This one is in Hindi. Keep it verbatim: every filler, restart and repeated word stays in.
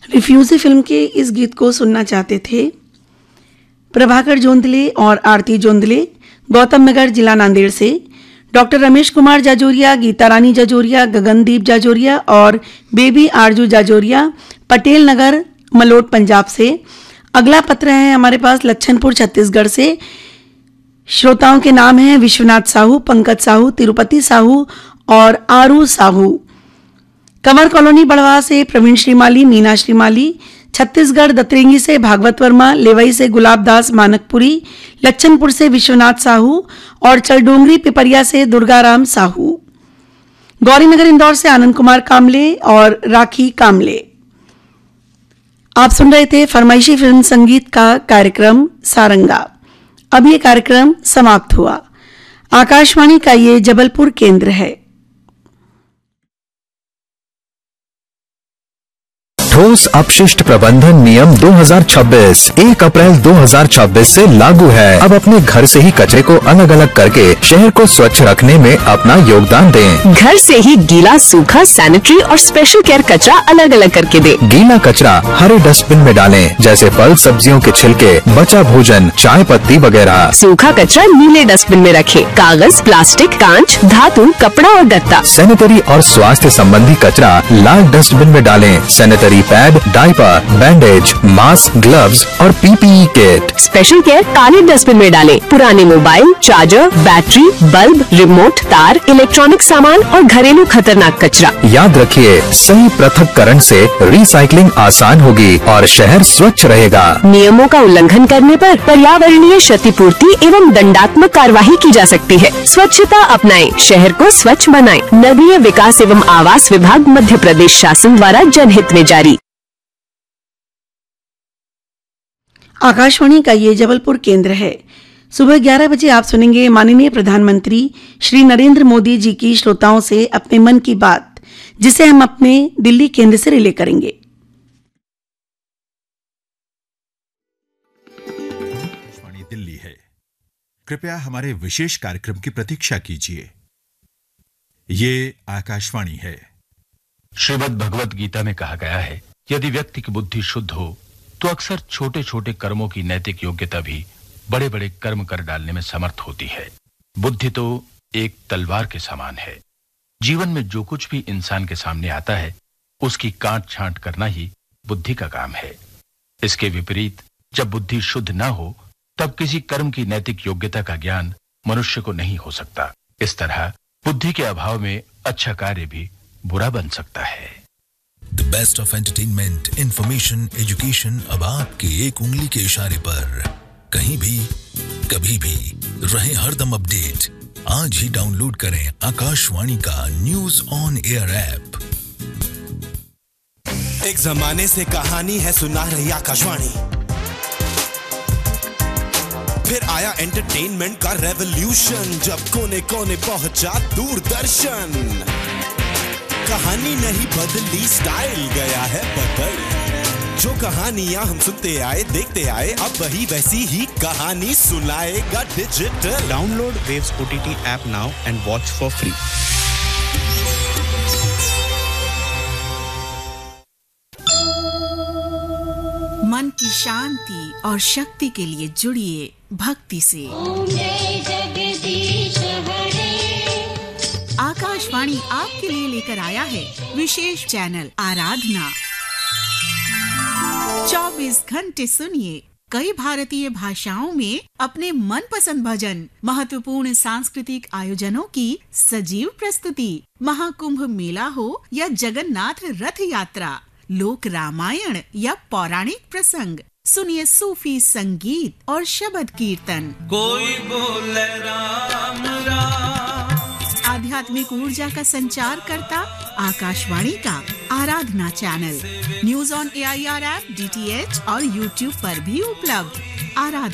रिफ्यूजी फिल्म के इस गीत को सुनना चाहते थे प्रभाकर जोंदले और आरती जोंदले, गौतम नगर जिला नांदेड़ से, डॉक्टर रमेश कुमार जाजोरिया, गीता रानी जाजोरिया, गगनदीप जाजोरिया और बेबी आरजू जाजोरिया, पटेल नगर मलोट पंजाब से। अगला पत्र है हमारे पास लच्छनपुर छत्तीसगढ़ से। श्रोताओं के नाम हैं विश्वनाथ साहू, पंकज साहू, तिरुपति साहू और आरू साहू। कंवर कॉलोनी बड़वा से प्रवीण श्रीमाली, मीना श्रीमाली, छत्तीसगढ़ दतरेंगी से भागवत वर्मा, लेवई से गुलाब दास मानकपुरी, लच्छनपुर से विश्वनाथ साहू और चलडोंगरी पिपरिया से दुर्गाराम साहू। गौरीनगर इंदौर से आनंद कुमार कामले और राखी कामले। आप सुन रहे थे फरमाइशी फिल्म संगीत का कार्यक्रम सारंगा। अब ये कार्यक्रम समाप्त हुआ। आकाशवाणी का ये जबलपुर केंद्र है। ठोस अपशिष्ट प्रबंधन नियम दो हज़ार छब्बीस एक अप्रैल दो हज़ार छब्बीस से लागू है। अब अपने घर से ही कचरे को अलग अलग करके शहर को स्वच्छ रखने में अपना योगदान दें। घर से ही गीला, सूखा, सैनिटरी और स्पेशल केयर कचरा अलग अलग करके दें। गीला कचरा हरे डस्टबिन में डालें, जैसे फल सब्जियों के छिलके, बचा भोजन, चाय पत्ती वगैरह। सूखा कचरा नीले डस्टबिन में रखें। कागज, प्लास्टिक, कांच, धातु, कपड़ा और गत्ता। सैनिटरी और स्वास्थ्य संबंधी कचरा लाल डस्टबिन में डालें। Sanitary pad, diaper, bandage, mask, gloves और पीपीई किट स्पेशल केयर काले डस्टबिन में डालें। पुराने mobile, charger, battery, bulb, remote, तार, इलेक्ट्रॉनिक सामान और घरेलू खतरनाक कचरा। याद रखिए, सही पृथक्करण से रिसाइकलिंग आसान होगी और शहर स्वच्छ रहेगा। नियमों का उल्लंघन करने पर पर्यावरणीय क्षतिपूर्ति एवं दंडात्मक कार्यवाही की जा सकती है। स्वच्छता अपनाएं, शहर को स्वच्छ बनाएं। नगरीय विकास एवं आवास विभाग मध्य प्रदेश शासन द्वारा जनहित में जारी। आकाशवाणी का ये जबलपुर केंद्र है। सुबह ग्यारह बजे आप सुनेंगे माननीय प्रधानमंत्री श्री नरेंद्र मोदी जी की श्रोताओं से अपने मन की बात, जिसे हम अपने दिल्ली केंद्र से रिले करेंगे। आकाशवाणी दिल्ली है। कृपया हमारे विशेष कार्यक्रम की प्रतीक्षा कीजिए। ये आकाशवाणी है। श्रीमद् भगवत गीता में कहा गया है, यदि व्यक्ति की बुद्धि शुद्ध हो तो अक्सर छोटे छोटे कर्मों की नैतिक योग्यता भी बड़े बड़े कर्म कर डालने में समर्थ होती है। बुद्धि तो एक तलवार के समान है। जीवन में जो कुछ भी इंसान के सामने आता है, उसकी काट छांट करना ही बुद्धि का काम है। इसके विपरीत जब बुद्धि शुद्ध ना हो, तब किसी कर्म की नैतिक योग्यता का ज्ञान मनुष्य को नहीं हो सकता। इस तरह बुद्धि के अभाव में अच्छा कार्य भी बुरा बन सकता है। The best of entertainment, information, education अब आपके एक उंगली के इशारे पर, कहीं भी कभी भी रहे हरदम अपडेट। आज ही डाउनलोड करें आकाशवाणी का न्यूज ऑन एयर ऐप। एक जमाने से कहानी है सुना रही आकाशवाणी, फिर आया एंटरटेनमेंट का रेवोल्यूशन, जब कोने कोने पहुंचा दूरदर्शन। कहानी नहीं बदली, स्टाइल गया है बदल। जो कहानियां हम सुनते आए, देखते आए, अब वही वैसी ही कहानी सुनाएगा digital. Download waves OTT app now and watch for free. मन की शांति और शक्ति के लिए जुड़िए भक्ति से। आकाशवाणी आपके लिए लेकर आया है विशेष चैनल आराधना। चौबीस घंटे सुनिए कई भारतीय भाषाओं में अपने मनपसंद भजन, महत्वपूर्ण सांस्कृतिक आयोजनों की सजीव प्रस्तुति, महाकुंभ मेला हो या जगन्नाथ रथ यात्रा, लोक रामायण या पौराणिक प्रसंग, सुनिए सूफी संगीत और शबद कीर्तन। कोई बोले राम राम। आध्यात्मिक ऊर्जा का संचार करता आकाशवाणी का आराधना channel news on AIR app, DTH और यूट्यूब पर भी उपलब्ध। आराधना